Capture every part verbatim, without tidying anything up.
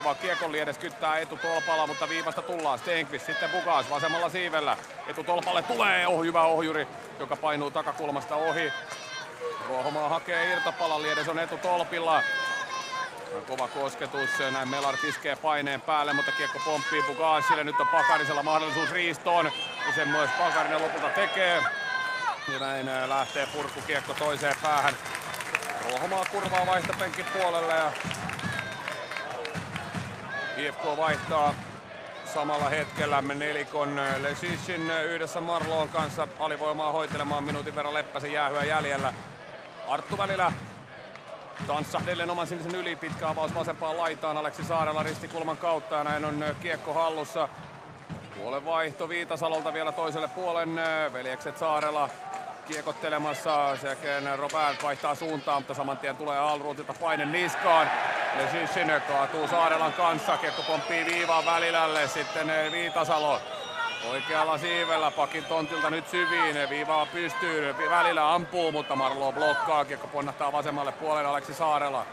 Kiekon liedes kyttää etutolpalla, mutta viivasta tullaan. Stenqvist sitten Bugas vasemmalla siivellä. Etutolpalle tulee oh, hyvä ohjuri, joka painuu takakulmasta ohi. Ruohomaa hakee irtopalan, liedes on etutolpilla. Kova kosketus, näin Melart iskee paineen päälle, mutta kiekko pomppii Bugasille. Nyt on Pakarisella mahdollisuus riistoon, ja sen myös Pakarinen lopulta tekee. Ja näin lähtee purkukiekko toiseen päähän. Ruohomaa kurvaa vaihtopenkin puolelle ja I F K vaihtaa samalla hetkellä nelikon Lesishin yhdessä Marloon kanssa alivoimaa hoitelemaan minuutin verran Leppäsen jäähyä jäljellä. Arttu välillä tanssahdellen oman sinisen yli, pitkä avaus vasempaan laitaan Aleksi Saarela ristikulman kautta ja näin on kiekko hallussa. Puolen vaihto Viitasalolta vielä toiselle puolen, veljekset Saarela kiekottelemassa, sekä Robert vaihtaa suuntaan, mutta saman tien tulee Alruutilta paine niskaan. Lesishin kaatuu Saarelan kanssa, kiekko pomppii viivaan Välilälle, sitten Viitasalo oikealla siivellä, pakin tontilta nyt syviin, viivaa pystyy, Välilä ampuu, mutta Marlo blokkaa, kiekko ponnahtaa vasemmalle puolelle Aleksi Saarela.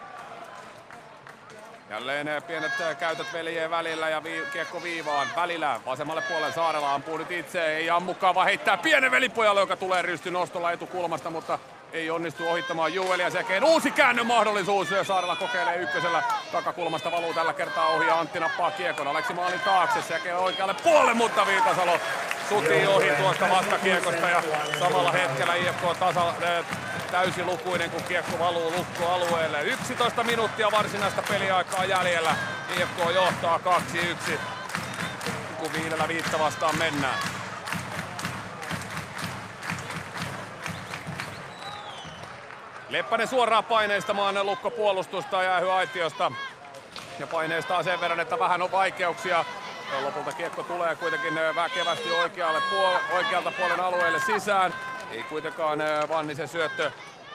Jälleen pienet käytöt veljeen välillä ja vi- kiekko viivaan. Välillä vasemmalle puolelle Saarela ampuu nyt itse, ei ammukaan vaan heittää pienen velipojalle, joka tulee rystynostolla etukulmasta, mutta ei onnistu ohittamaan Juelia sekeen. Uusi käännönmahdollisuus, Saarela kokeilee ykkösellä takakulmasta, valuu tällä kertaa ohi ja Antti nappaa kiekon. Aleksi maalin taakse, sekee oikealle puolelle, mutta Viitasalo sutii ohi tuosta vastakiekosta ja samalla hetkellä I F K tasa, täysilukuinen, kun kiekko valuu lukkoalueelle. yksitoista minuuttia varsinaista peliaikaa jäljellä. I F K johtaa kaksi yksi, kun viidellä viittä vastaan mennään. Leppänen suoraan paineistamaan lukkopuolustusta jäähyaitiosta. Ja paineistaa sen verran, että vähän on vaikeuksia. Ja lopulta kiekko tulee kuitenkin väkevästi oikealle puol- oikealta puolen alueelle sisään. Ei kuitenkaan Vannisen syöttö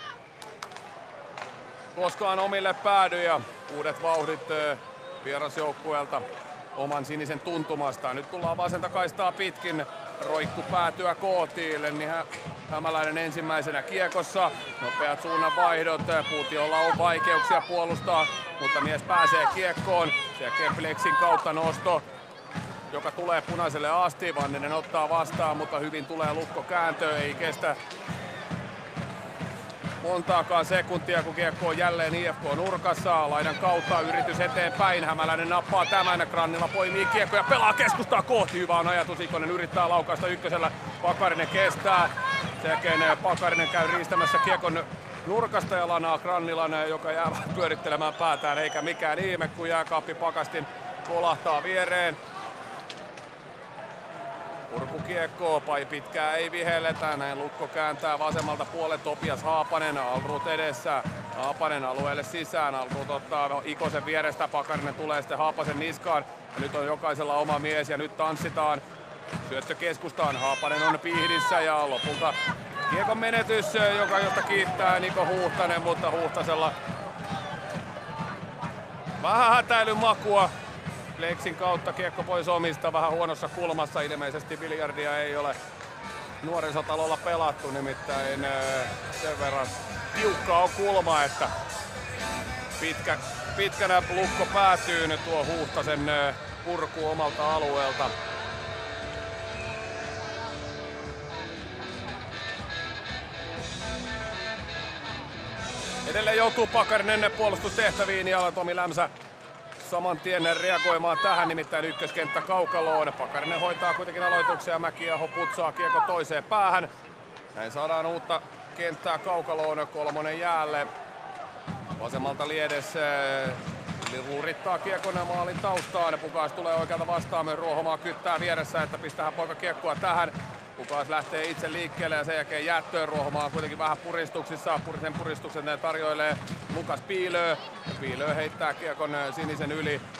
koskaan omille päädy ja uudet vauhdit vierasjoukkueelta oman sinisen tuntumasta. Nyt tullaan vasenta kaistaa pitkin. Roikku päätyä Kootiille, niin hä- Hämäläinen ensimmäisenä kiekossa. Nopeat suunnan vaihdot, Puutiolla on vaikeuksia puolustaa, mutta mies pääsee kiekkoon. Sekä Flexin kautta nosto, joka tulee punaiselle asti. Vanninen ottaa vastaan, mutta hyvin tulee lukko kääntöön, ei kestä montaakaan sekuntia, kun kiekko on jälleen I F K-nurkassa. Laidan kautta yritys eteenpäin. Hämäläinen nappaa tämän. Grannila poimii kiekko ja pelaa keskustaa kohti. Hyvä on ajatus. Ikonen yrittää laukaista ykkösellä. Pakarinen kestää. Sekä Pakarinen käy riistämässä kiekon nurkasta ja lanaa Grannilan, joka jää pyörittelemään päätään. Eikä mikään ihme, kun jääkaappi Pakastin kolahtaa viereen. Purkukiekko, pai pitkää ei vihelletä, näin Lukko kääntää vasemmalta puolelle Topias Haapanen, Alruut edessä, Haapanen alueelle sisään, Alruut ottaa Ikosen vierestä, Pakarinen tulee sitten Haapasen niskaan, ja nyt on jokaisella oma mies ja nyt tanssitaan, syöttö keskustaan, Haapanen on pihdissä ja lopulta kiekon menetys, joka josta kiittää Niko Huhtanen, mutta Huhtasella vähän hätäilyn makua. Flexin kautta kiekko pois omista, vähän huonossa kulmassa, ilmeisesti biljardia ei ole nuorisotalolla pelattu, nimittäin sen verran tiukka on kulma, että pitkä, pitkänä lukko päätyy nyt tuo Huhtasen purku omalta alueelta. Edelleen joutuu Pakarinen puolustustehtäviin ja Tomi Lämsä saman tien reagoimaan tähän, nimittäin ykköskenttä kaukaloon. Pakarinen hoitaa kuitenkin aloituksia, Mäkiaho putsaa kiekko toiseen päähän. Näin saadaan uutta kenttää kaukaloon, kolmonen jäälle. Vasemmalta Liedes luurittaa kiekon maalin taustaan. Pukas tulee oikealta vastaan, Ruohomaa kyttää vieressä, että pistähän poika kiekkoa tähän. Pukas lähtee itse liikkeelle ja sen jälkeen jättöön. Ruohomaa on kuitenkin vähän puristuksissa. Sen puristuksen tarjoilee Lukas Piilö. Piilö heittää kiekon sinisen yli.